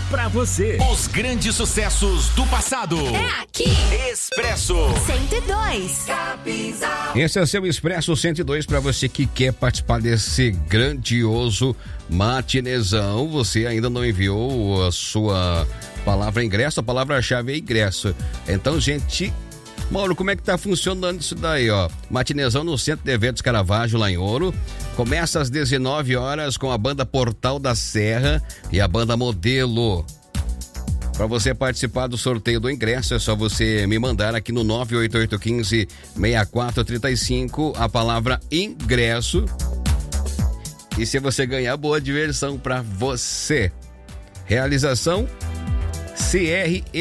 pra você. Os grandes sucessos do passado. É aqui. Expresso 102. Esse é o seu Expresso 102 para você que quer participar desse grandioso matinezão. Você ainda não enviou a sua palavra ingresso, a palavra-chave é ingresso. Então, gente, Mauro, como é que tá funcionando isso daí, ó? Matinezão no Centro de Eventos Caravaggio, lá em Ouro. Começa às 19 horas com a banda Portal da Serra e a banda Modelo. Para você participar do sorteio do ingresso, é só você me mandar aqui no 98815-6435 a palavra ingresso. E se você ganhar, boa diversão para você. Realização CR